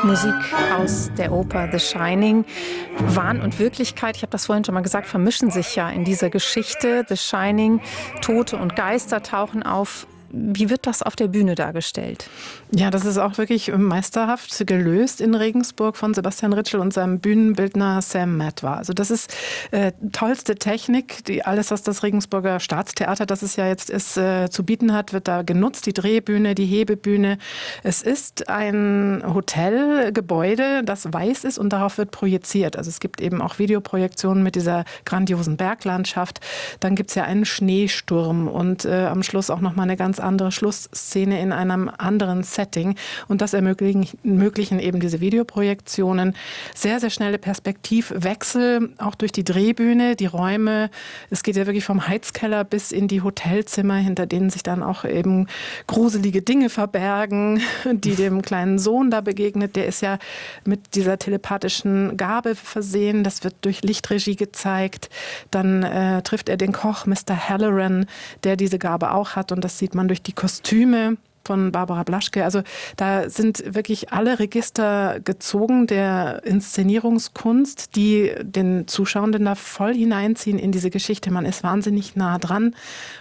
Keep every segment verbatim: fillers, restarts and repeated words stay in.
Musik aus der Oper The Shining. Wahn und Wirklichkeit, ich habe das vorhin schon mal gesagt, vermischen sich ja in dieser Geschichte. The Shining, Tote und Geister tauchen auf. Wie wird das auf der Bühne dargestellt? Ja, das ist auch wirklich meisterhaft gelöst in Regensburg von Sebastian Ritschl und seinem Bühnenbildner Sam Matwa. Also das ist äh, tollste Technik. Die, alles, was das Regensburger Staatstheater, das es ja jetzt ist, äh, zu bieten hat, wird da genutzt. Die Drehbühne, die Hebebühne. Es ist ein Hotelgebäude, das weiß ist und darauf wird projiziert. Also es gibt eben auch Videoprojektionen mit dieser grandiosen Berglandschaft. Dann gibt es ja einen Schneesturm und äh, am Schluss auch nochmal eine ganz andere Schlussszene in einem anderen Setting. Und das ermöglichen, ermöglichen eben diese Videoprojektionen. Sehr, sehr schnelle Perspektivwechsel, auch durch die Drehbühne, die Räume. Es geht ja wirklich vom Heizkeller bis in die Hotelzimmer, hinter denen sich dann auch eben gruselige Dinge verbergen, die dem kleinen Sohn da begegnet. Der ist ja mit dieser telepathischen Gabe versehen. Das wird durch Lichtregie gezeigt. Dann äh, trifft er den Koch, Mister Halloran, der diese Gabe auch hat. Und das sieht man durch die Kostüme von Barbara Blaschke. Also da sind wirklich alle Register gezogen der Inszenierungskunst, die den Zuschauenden da voll hineinziehen in diese Geschichte. Man ist wahnsinnig nah dran.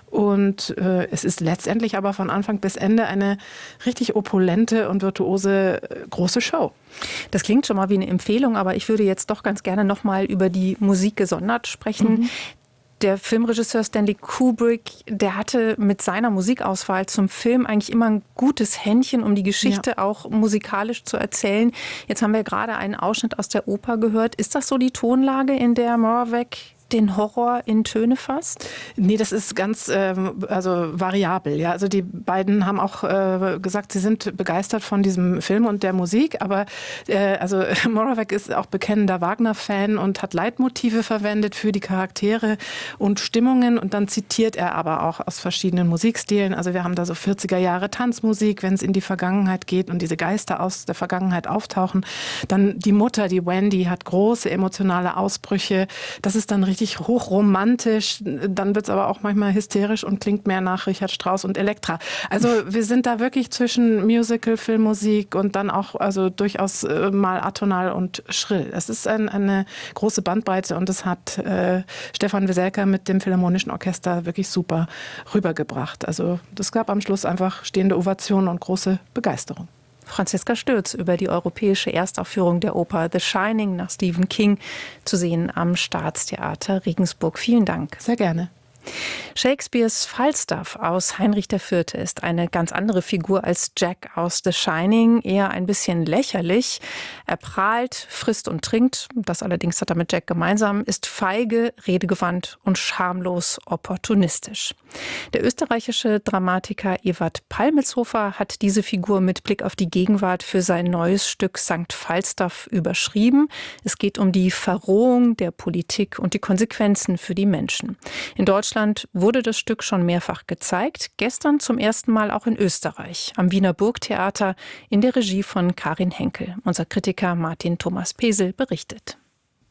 Und äh, es ist letztendlich aber von Anfang bis Ende eine richtig opulente und virtuose äh, große Show. Das klingt schon mal wie eine Empfehlung, aber ich würde jetzt doch ganz gerne noch mal über die Musik gesondert sprechen. Mhm. Der Filmregisseur Stanley Kubrick, der hatte mit seiner Musikauswahl zum Film eigentlich immer ein gutes Händchen, um die Geschichte ja. auch musikalisch zu erzählen. Jetzt haben wir gerade einen Ausschnitt aus der Oper gehört. Ist das so die Tonlage, in der Moravec den Horror in Töne fasst? Nee, das ist ganz ähm, also variabel. Ja. Also die beiden haben auch äh, gesagt, sie sind begeistert von diesem Film und der Musik, aber äh, also Moravec ist auch bekennender Wagner-Fan und hat Leitmotive verwendet für die Charaktere und Stimmungen und dann zitiert er aber auch aus verschiedenen Musikstilen. Also wir haben da so vierziger Jahre Tanzmusik, wenn es in die Vergangenheit geht und diese Geister aus der Vergangenheit auftauchen. Dann die Mutter, die Wendy, hat große emotionale Ausbrüche. Das ist dann richtig richtig hochromantisch, dann wird es aber auch manchmal hysterisch und klingt mehr nach Richard Strauss und Elektra. Also wir sind da wirklich zwischen Musical, Filmmusik und dann auch also durchaus äh, mal atonal und schrill. Es ist ein, eine große Bandbreite und das hat äh, Stefan Weselka mit dem Philharmonischen Orchester wirklich super rübergebracht. Also das gab am Schluss einfach stehende Ovationen und große Begeisterung. Franziska Stürz über die europäische Erstaufführung der Oper The Shining nach Stephen King, zu sehen am Staatstheater Regensburg. Vielen Dank. Sehr gerne. Shakespeares Falstaff aus Heinrich der Vierte ist eine ganz andere Figur als Jack aus The Shining, eher ein bisschen lächerlich. Er prahlt, frisst und trinkt, das allerdings hat er mit Jack gemeinsam, ist feige, redegewandt und schamlos opportunistisch. Der österreichische Dramatiker Ewart Palmelshofer hat diese Figur mit Blick auf die Gegenwart für sein neues Stück Sankt Falstaff überschrieben. Es geht um die Verrohung der Politik und die Konsequenzen für die Menschen. In Deutschland wurde das Stück schon mehrfach gezeigt, gestern zum ersten Mal auch in Österreich, am Wiener Burgtheater in der Regie von Karin Henkel. Unser Kritiker Martin Thomas Pesel berichtet.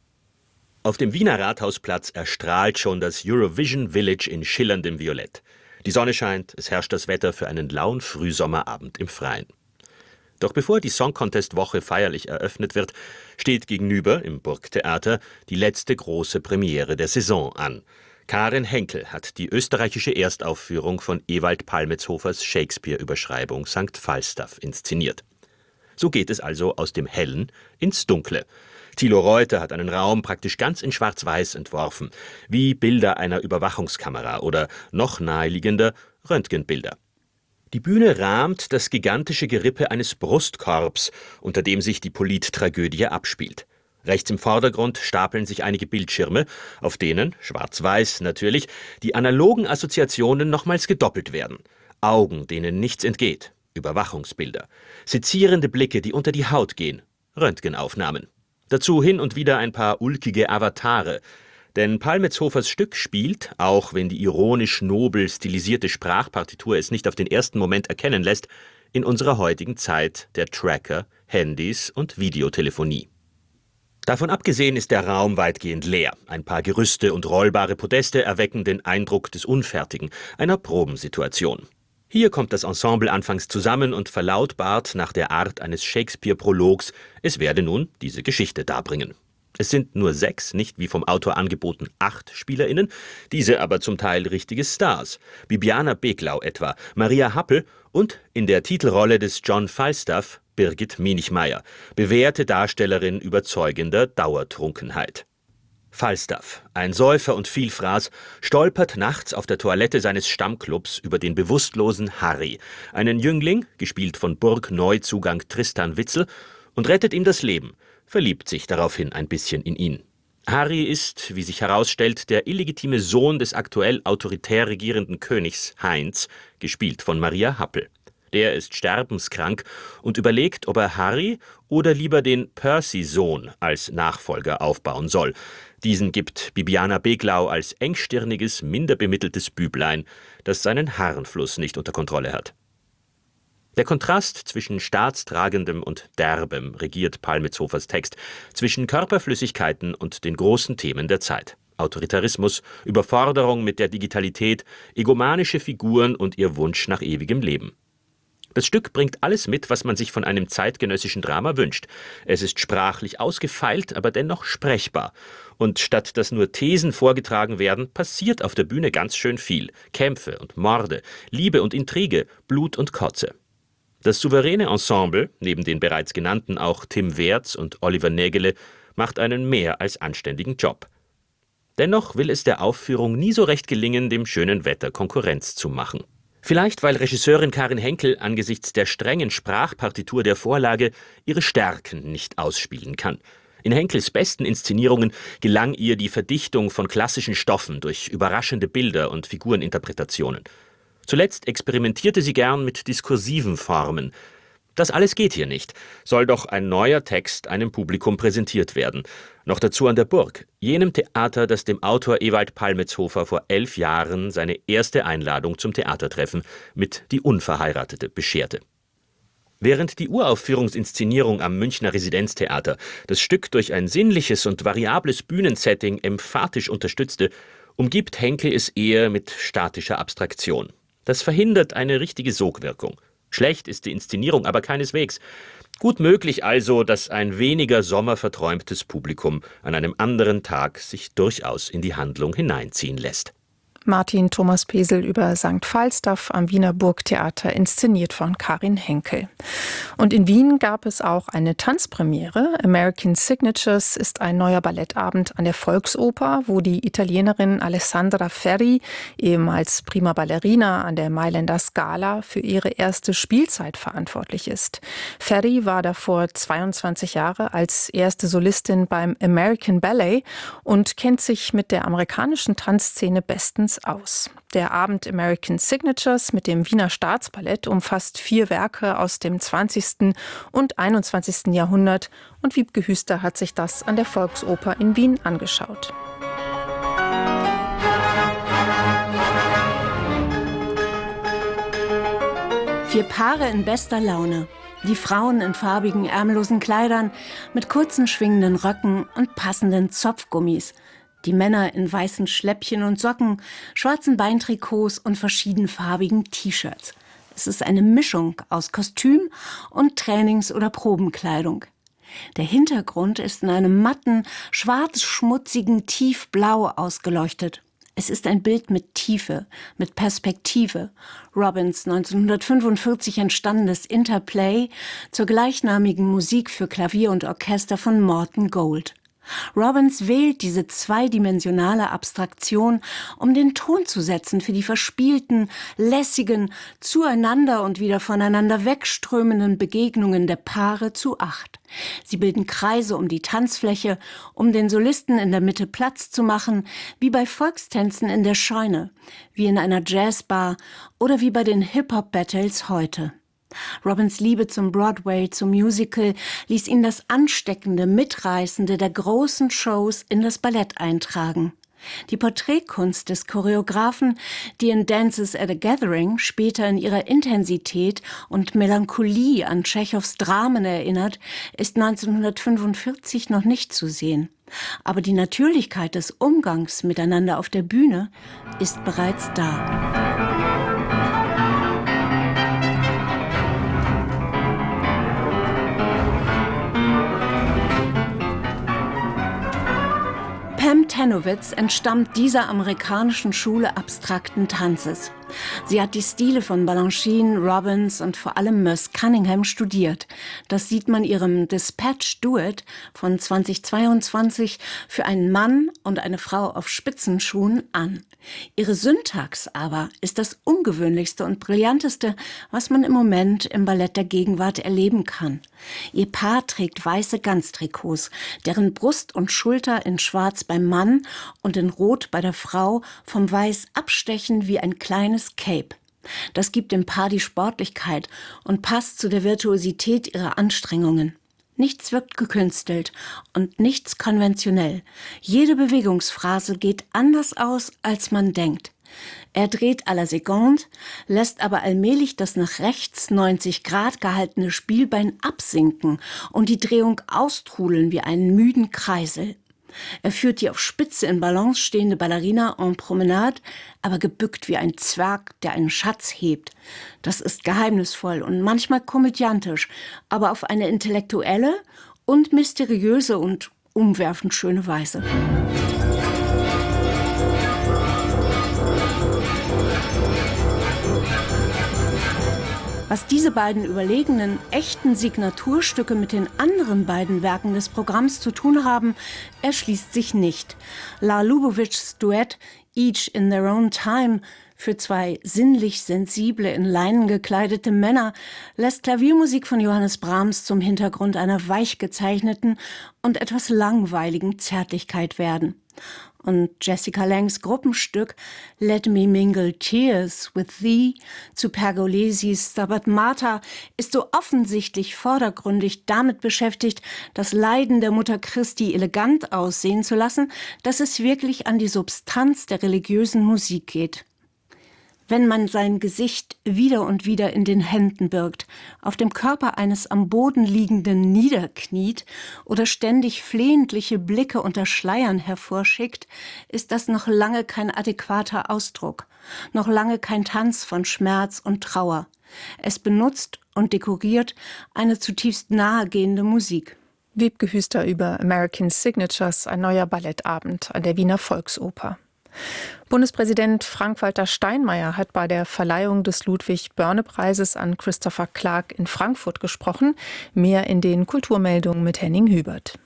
Auf dem Wiener Rathausplatz erstrahlt schon das Eurovision Village in schillerndem Violett. Die Sonne scheint, es herrscht das Wetter für einen lauen Frühsommerabend im Freien. Doch bevor die Song-Contest-Woche feierlich eröffnet wird, steht gegenüber im Burgtheater die letzte große Premiere der Saison an. Karin Henkel hat die österreichische Erstaufführung von Ewald Palmetshofers Shakespeare-Überschreibung Sankt Falstaff inszeniert. So geht es also aus dem Hellen ins Dunkle. Thilo Reuter hat einen Raum praktisch ganz in Schwarz-Weiß entworfen, wie Bilder einer Überwachungskamera oder noch naheliegender Röntgenbilder. Die Bühne rahmt das gigantische Gerippe eines Brustkorbs, unter dem sich die Polittragödie abspielt. Rechts im Vordergrund stapeln sich einige Bildschirme, auf denen, schwarz-weiß natürlich, die analogen Assoziationen nochmals gedoppelt werden. Augen, denen nichts entgeht, Überwachungsbilder. Sezierende Blicke, die unter die Haut gehen, Röntgenaufnahmen. Dazu hin und wieder ein paar ulkige Avatare. Denn Palmetshofers Stück spielt, auch wenn die ironisch nobel stilisierte Sprachpartitur es nicht auf den ersten Moment erkennen lässt, in unserer heutigen Zeit der Tracker, Handys und Videotelefonie. Davon abgesehen ist der Raum weitgehend leer. Ein paar Gerüste und rollbare Podeste erwecken den Eindruck des Unfertigen, einer Probensituation. Hier kommt das Ensemble anfangs zusammen und verlautbart nach der Art eines Shakespeare-Prologs, es werde nun diese Geschichte darbringen. Es sind nur sechs, nicht wie vom Autor angeboten acht SpielerInnen, diese aber zum Teil richtige Stars. Bibiana Beglau etwa, Maria Happel und in der Titelrolle des John Falstaff Birgit Minichmayr, bewährte Darstellerin überzeugender Dauertrunkenheit. Falstaff, ein Säufer und Vielfraß, stolpert nachts auf der Toilette seines Stammclubs über den bewusstlosen Harry, einen Jüngling, gespielt von Burg-Neuzugang Tristan Witzel, und rettet ihm das Leben, verliebt sich daraufhin ein bisschen in ihn. Harry ist, wie sich herausstellt, der illegitime Sohn des aktuell autoritär regierenden Königs Heinz, gespielt von Maria Happel. Der ist sterbenskrank und überlegt, ob er Harry oder lieber den Percy-Sohn als Nachfolger aufbauen soll. Diesen gibt Bibiana Beglau als engstirniges, minder bemitteltes Büblein, das seinen Harnfluss nicht unter Kontrolle hat. Der Kontrast zwischen Staatstragendem und Derbem regiert Palmitzhofers Text, zwischen Körperflüssigkeiten und den großen Themen der Zeit. Autoritarismus, Überforderung mit der Digitalität, egomanische Figuren und ihr Wunsch nach ewigem Leben. Das Stück bringt alles mit, was man sich von einem zeitgenössischen Drama wünscht. Es ist sprachlich ausgefeilt, aber dennoch sprechbar. Und statt dass nur Thesen vorgetragen werden, passiert auf der Bühne ganz schön viel. Kämpfe und Morde, Liebe und Intrige, Blut und Kotze. Das souveräne Ensemble, neben den bereits genannten auch Tim Wertz und Oliver Nägele, macht einen mehr als anständigen Job. Dennoch will es der Aufführung nie so recht gelingen, dem schönen Wetter Konkurrenz zu machen. Vielleicht, weil Regisseurin Karin Henkel angesichts der strengen Sprachpartitur der Vorlage ihre Stärken nicht ausspielen kann. In Henkels besten Inszenierungen gelang ihr die Verdichtung von klassischen Stoffen durch überraschende Bilder und Figureninterpretationen. Zuletzt experimentierte sie gern mit diskursiven Formen. Das alles geht hier nicht, soll doch ein neuer Text einem Publikum präsentiert werden. Noch dazu an der Burg, jenem Theater, das dem Autor Ewald Palmitzhofer vor elf Jahren seine erste Einladung zum Theatertreffen mit Die Unverheiratete bescherte. Während die Uraufführungsinszenierung am Münchner Residenztheater das Stück durch ein sinnliches und variables Bühnensetting emphatisch unterstützte, umgibt Henkel es eher mit statischer Abstraktion. Das verhindert eine richtige Sogwirkung. Schlecht ist die Inszenierung aber keineswegs. Gut möglich also, dass ein weniger sommerverträumtes Publikum an einem anderen Tag sich durchaus in die Handlung hineinziehen lässt. Martin Thomas Pesel über Sankt Falstaff am Wiener Burgtheater, inszeniert von Karin Henkel. Und in Wien gab es auch eine Tanzpremiere. American Signatures ist ein neuer Ballettabend an der Volksoper, wo die Italienerin Alessandra Ferri, ehemals Prima Ballerina an der Mailänder Scala, für ihre erste Spielzeit verantwortlich ist. Ferri war davor zweiundzwanzig Jahre als erste Solistin beim American Ballet und kennt sich mit der amerikanischen Tanzszene bestens aus. Der Abend American Signatures mit dem Wiener Staatsballett umfasst vier Werke aus dem zwanzigsten und einundzwanzigsten Jahrhundert und Wiebke Hüster hat sich das an der Volksoper in Wien angeschaut. Vier Paare in bester Laune. Die Frauen in farbigen, ärmellosen Kleidern mit kurzen, schwingenden Röcken und passenden Zopfgummis. Die Männer in weißen Schläppchen und Socken, schwarzen Beintrikots und verschiedenfarbigen T-Shirts. Es ist eine Mischung aus Kostüm und Trainings- oder Probenkleidung. Der Hintergrund ist in einem matten, schwarz-schmutzigen Tiefblau ausgeleuchtet. Es ist ein Bild mit Tiefe, mit Perspektive. Robbins neunzehnhundertfünfundvierzig entstandenes Interplay zur gleichnamigen Musik für Klavier und Orchester von Morton Gold. Robbins wählt diese zweidimensionale Abstraktion, um den Ton zu setzen für die verspielten, lässigen, zueinander und wieder voneinander wegströmenden Begegnungen der Paare zu acht. Sie bilden Kreise um die Tanzfläche, um den Solisten in der Mitte Platz zu machen, wie bei Volkstänzen in der Scheune, wie in einer Jazzbar oder wie bei den Hip-Hop-Battles heute. Robbins Liebe zum Broadway, zum Musical, ließ ihn das Ansteckende, Mitreißende der großen Shows in das Ballett eintragen. Die Porträtkunst des Choreografen, die in Dances at a Gathering später in ihrer Intensität und Melancholie an Tschechows Dramen erinnert, ist neunzehnhundertfünfundvierzig noch nicht zu sehen. Aber die Natürlichkeit des Umgangs miteinander auf der Bühne ist bereits da. Tenowitz entstammt dieser amerikanischen Schule abstrakten Tanzes. Sie hat die Stile von Balanchine, Robbins und vor allem Merce Cunningham studiert. Das sieht man ihrem Dispatch Duet von zweitausendzweiundzwanzig für einen Mann und eine Frau auf Spitzenschuhen an. Ihre Syntax aber ist das ungewöhnlichste und brillanteste, was man im Moment im Ballett der Gegenwart erleben kann. Ihr Paar trägt weiße Ganztrikots, deren Brust und Schulter in Schwarz beim Mann und in Rot bei der Frau vom Weiß abstechen wie ein kleines Cape. Das gibt dem Paar die Sportlichkeit und passt zu der Virtuosität ihrer Anstrengungen. Nichts wirkt gekünstelt und nichts konventionell. Jede Bewegungsphrase geht anders aus, als man denkt. Er dreht à la seconde, lässt aber allmählich das nach rechts neunzig Grad gehaltene Spielbein absinken und die Drehung austrudeln wie einen müden Kreisel. Er führt die auf Spitze in Balance stehende Ballerina en Promenade, aber gebückt wie ein Zwerg, der einen Schatz hebt. Das ist geheimnisvoll und manchmal komödiantisch, aber auf eine intellektuelle und mysteriöse und umwerfend schöne Weise. Was diese beiden überlegenen, echten Signaturstücke mit den anderen beiden Werken des Programms zu tun haben, erschließt sich nicht. La Lubowitschs Duett Each in Their Own Time für zwei sinnlich sensible, in Leinen gekleidete Männer lässt Klaviermusik von Johannes Brahms zum Hintergrund einer weich gezeichneten und etwas langweiligen Zärtlichkeit werden. Und Jessica Langs Gruppenstück Let Me Mingle Tears with Thee zu Pergolesis Stabat Mater ist so offensichtlich vordergründig damit beschäftigt, das Leiden der Mutter Christi elegant aussehen zu lassen, dass es wirklich an die Substanz der religiösen Musik geht. Wenn man sein Gesicht wieder und wieder in den Händen birgt, auf dem Körper eines am Boden liegenden niederkniet oder ständig flehentliche Blicke unter Schleiern hervorschickt, ist das noch lange kein adäquater Ausdruck, noch lange kein Tanz von Schmerz und Trauer. Es benutzt und dekoriert eine zutiefst nahegehende Musik. Wiebke Hüster über American Signatures, ein neuer Ballettabend an der Wiener Volksoper. Bundespräsident Frank-Walter Steinmeier hat bei der Verleihung des Ludwig-Börne-Preises an Christopher Clark in Frankfurt gesprochen. Mehr in den Kulturmeldungen mit Henning Hübert.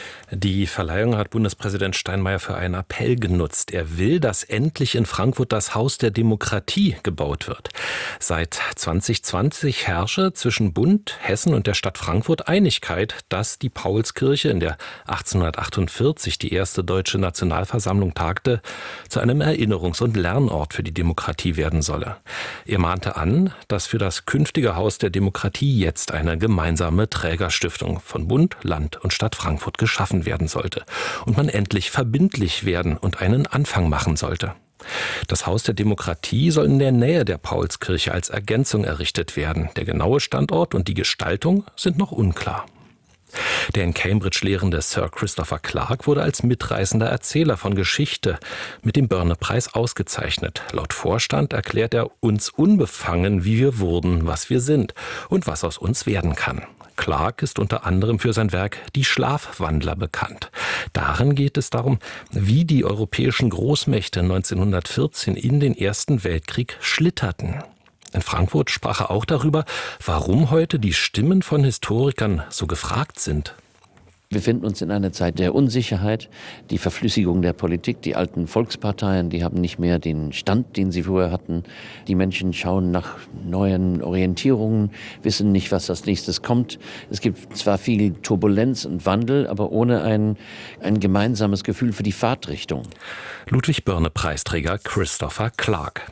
Die Verleihung hat Bundespräsident Steinmeier für einen Appell genutzt. Er will, dass endlich in Frankfurt das Haus der Demokratie gebaut wird. Seit zwanzig zwanzig herrsche zwischen Bund, Hessen und der Stadt Frankfurt Einigkeit, dass die Paulskirche, in der achtzehnhundertachtundvierzig die erste deutsche Nationalversammlung tagte, zu einem Erinnerungs- und Lernort für die Demokratie werden solle. Er mahnte an, dass für das künftige Haus der Demokratie jetzt eine gemeinsame Trägerstiftung von Bund, Land und Stadt Frankfurt geschaffen werden sollte und man endlich verbindlich werden und einen Anfang machen sollte. Das Haus der Demokratie soll in der Nähe der Paulskirche als Ergänzung errichtet werden. Der genaue Standort und die Gestaltung sind noch unklar. Der in Cambridge lehrende Sir Christopher Clark wurde als mitreißender Erzähler von Geschichte mit dem Börne-Preis ausgezeichnet. Laut Vorstand erklärt er uns unbefangen, wie wir wurden, was wir sind und was aus uns werden kann. Clark ist unter anderem für sein Werk Die Schlafwandler bekannt. Darin geht es darum, wie die europäischen Großmächte neunzehnhundertvierzehn in den Ersten Weltkrieg schlitterten. In Frankfurt sprach er auch darüber, warum heute die Stimmen von Historikern so gefragt sind. Wir befinden uns in einer Zeit der Unsicherheit, die Verflüssigung der Politik. Die alten Volksparteien, die haben nicht mehr den Stand, den sie vorher hatten. Die Menschen schauen nach neuen Orientierungen, wissen nicht, was als nächstes kommt. Es gibt zwar viel Turbulenz und Wandel, aber ohne ein, ein gemeinsames Gefühl für die Fahrtrichtung. Ludwig-Börne-Preisträger Christopher Clark.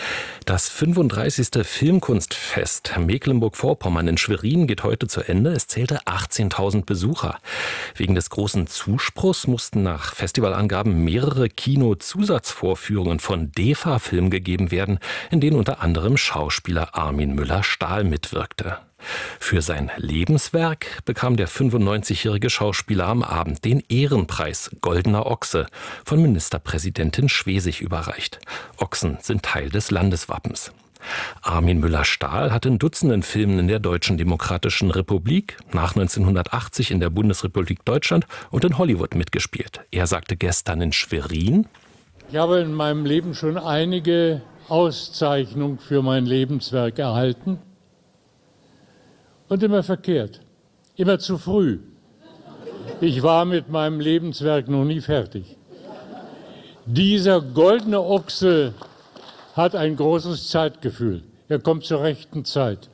Das fünfunddreißigste Filmkunstfest Mecklenburg-Vorpommern in Schwerin geht heute zu Ende. Es zählte achtzehntausend Besucher. Wegen des großen Zuspruchs mussten nach Festivalangaben mehrere Kino-Zusatzvorführungen von D E F A-Filmen gegeben werden, in denen unter anderem Schauspieler Armin Müller-Stahl mitwirkte. Für sein Lebenswerk bekam der fünfundneunzigjährige Schauspieler am Abend den Ehrenpreis Goldener Ochse von Ministerpräsidentin Schwesig überreicht. Ochsen sind Teil des Landeswappens. Armin Müller-Stahl hat in Dutzenden Filmen in der Deutschen Demokratischen Republik, nach neunzehnhundertachtzig in der Bundesrepublik Deutschland und in Hollywood mitgespielt. Er sagte gestern in Schwerin: Ich habe in meinem Leben schon einige Auszeichnungen für mein Lebenswerk erhalten. Und immer verkehrt, immer zu früh. Ich war mit meinem Lebenswerk noch nie fertig. Dieser goldene Ochse hat ein großes Zeitgefühl. Er kommt zur rechten Zeit.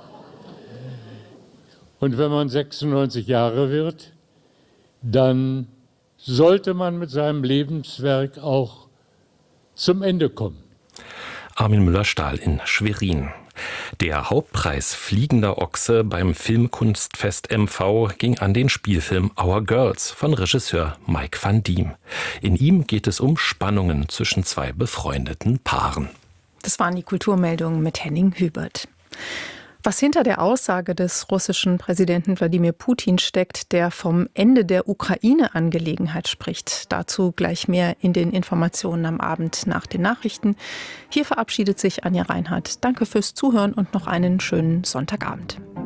Und wenn man sechsundneunzig Jahre wird, dann sollte man mit seinem Lebenswerk auch zum Ende kommen. Armin Müller-Stahl in Schwerin. Der Hauptpreis Fliegender Ochse beim Filmkunstfest M V ging an den Spielfilm Our Girls von Regisseur Mike van Diem. In ihm geht es um Spannungen zwischen zwei befreundeten Paaren. Das waren die Kulturmeldungen mit Henning Hübert. Was hinter der Aussage des russischen Präsidenten Wladimir Putin steckt, der vom Ende der Ukraine-Angelegenheit spricht. Dazu gleich mehr in den Informationen am Abend nach den Nachrichten. Hier verabschiedet sich Anja Reinhardt. Danke fürs Zuhören und noch einen schönen Sonntagabend.